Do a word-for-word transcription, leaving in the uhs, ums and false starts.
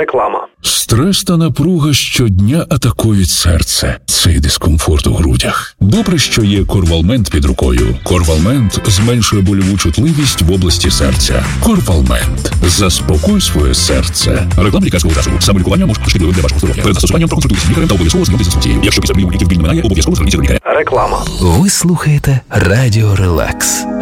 Реклама. Стрес та напруга щодня атакують серце. Цей дискомфорт у грудях. Добре, що є Корвалмент під рукою. Корвалмент зменшує больову чутливість в області серця. Корвалмент. Заспокой своє серце. Реклама лікарського засобу. Самолікування може шкідливим для вашого здоров'я. Перед застосуванням проконсультуйтесь з лікарем та обов'язково знайомтесь з інструкцією. Якщо після прийому ліків біль не минає, обов'язково зверніться до лікаря. Реклама. Ви слухаєте Радіо Релакс.